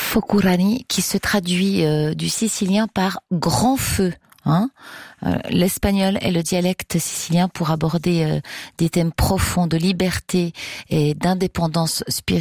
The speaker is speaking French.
Fokurani, qui se traduit du sicilien par grand feu. L'espagnol est le dialecte sicilien pour aborder des thèmes profonds de liberté et d'indépendance spirituelle.